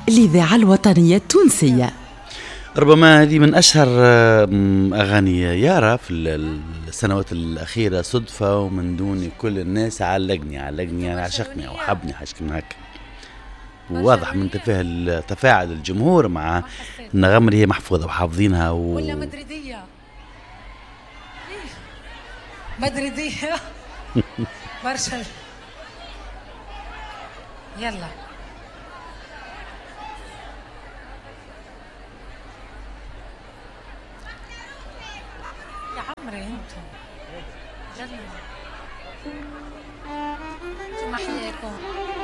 الإذاعة الوطنية التونسية. ربما هذه من أشهر أغاني يارا في السنوات الأخيرة، صدفة ومن دون كل الناس علقني يعني عشقني أو حبني حشكي هكا. وواضح من تفاعل الجمهور مع النغم اللي هي محفوظة وحافظينها ولا مدريدية برشا. يلا يا عمري انتم يلا. محياكم.